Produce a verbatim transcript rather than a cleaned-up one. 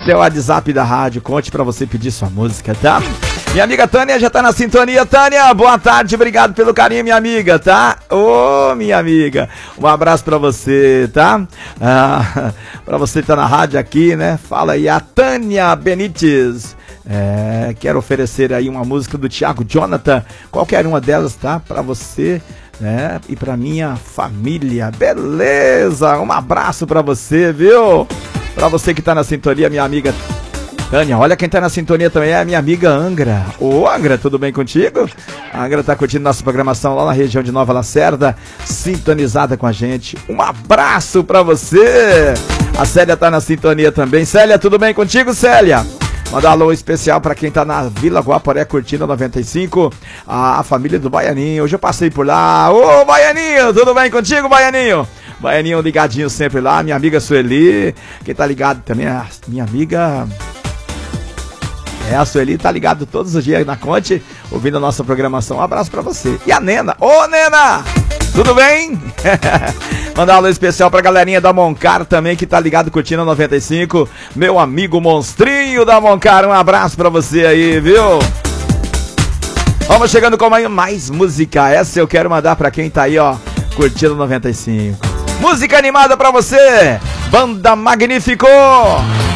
Esse é o WhatsApp da rádio, conte pra você pedir sua música, tá? Minha amiga Tânia já tá na sintonia. Tânia, boa tarde, obrigado pelo carinho, minha amiga, tá? Ô, oh, minha amiga, um abraço pra você, tá? Ah, pra você que tá na rádio aqui, né? Fala aí, a Tânia Benites. É, quero oferecer aí uma música do Thiago Jonathan, qualquer uma delas, tá? Pra você, né? E pra minha família, beleza? Um abraço pra você, viu? Pra você que tá na sintonia, minha amiga Tânia, olha quem tá na sintonia também é a minha amiga Angra. Ô Angra, tudo bem contigo? A Angra tá curtindo nossa programação lá na região de Nova Lacerda, sintonizada com a gente. Um abraço pra você! A Célia tá na sintonia também. Célia, tudo bem contigo, Célia? Manda um alô especial pra quem tá na Vila Guaporé curtindo a noventa e cinco, a, a família do Baianinho. Hoje eu passei por lá. Ô Baianinho, tudo bem contigo, Baianinho? Baianinho ligadinho sempre lá, minha amiga Sueli. Quem tá ligado também é a minha amiga... É, a Sueli tá ligado todos os dias na Conte, ouvindo a nossa programação. Um abraço pra você. E a Nena. Ô, Nena! Tudo bem? Mandar um alô especial pra galerinha da Moncar também, que tá ligado curtindo a noventa e cinco. Meu amigo Monstrinho da Moncar, um abraço pra você aí, viu? Vamos chegando com mais música. Essa eu quero mandar pra quem tá aí, ó, curtindo a noventa e cinco. Música animada pra você! Banda Magnífico!